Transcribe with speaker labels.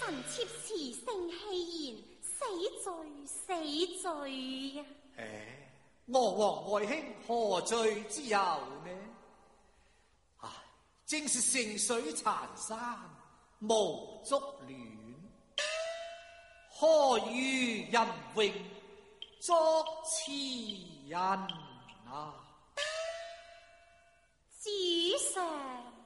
Speaker 1: 臣妾詞性氣言，死罪呀！
Speaker 2: 娥皇愛卿何罪之有呢？正是盛水殘山無足戀，何如人榮作詞人啊？
Speaker 1: 主上。